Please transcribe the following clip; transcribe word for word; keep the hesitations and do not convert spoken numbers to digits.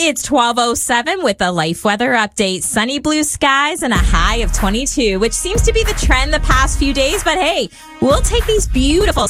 It's twelve oh seven with the Life Weather Update. Sunny blue skies and a high of twenty-two, which seems to be the trend the past few days. But hey, we'll take these beautiful